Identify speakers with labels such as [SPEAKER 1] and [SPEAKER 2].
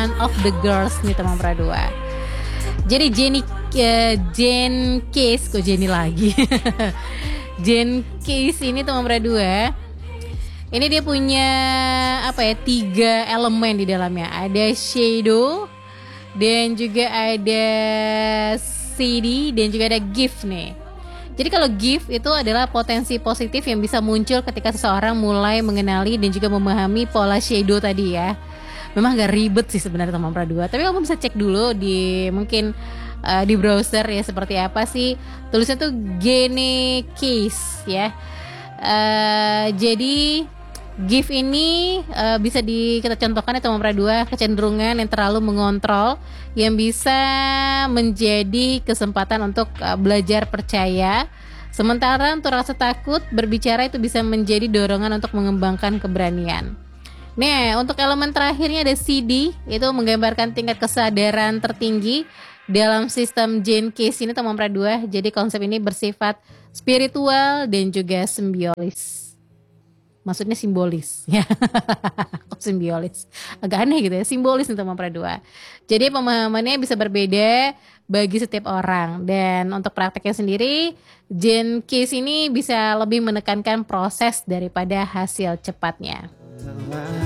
[SPEAKER 1] one of the girls nih teman pradua. Jadi Jane Case, kok Jenny lagi. Jane Case ini teman pradua, ini dia punya 3 elemen di dalamnya. Ada shadow, dan juga ada CD, dan juga ada gift nih. Jadi kalau gift itu adalah potensi positif yang bisa muncul ketika seseorang mulai mengenali dan juga memahami pola shadow tadi ya. Memang agak ribet sih sebenarnya teman pradua, tapi kamu bisa cek dulu di mungkin di browser ya seperti apa sih tulisnya tuh Gene Case ya. Jadi gift ini bisa kita contohkan ya teman pradua, kecenderungan yang terlalu mengontrol yang bisa menjadi kesempatan untuk belajar percaya. Sementara untuk rasa takut berbicara itu bisa menjadi dorongan untuk mengembangkan keberanian. Nah, untuk elemen terakhirnya ada CD, itu menggambarkan tingkat kesadaran tertinggi dalam sistem Jane Case ini teman pradua. Jadi konsep ini bersifat spiritual dan juga simbiolis. Maksudnya simbolis ya. Kok simbiolis? Agak aneh gitu ya, simbolis nih teman pradua. Jadi pemahamannya bisa berbeda bagi setiap orang. Dan untuk prakteknya sendiri, Jane Case ini bisa lebih menekankan proses daripada hasil cepatnya.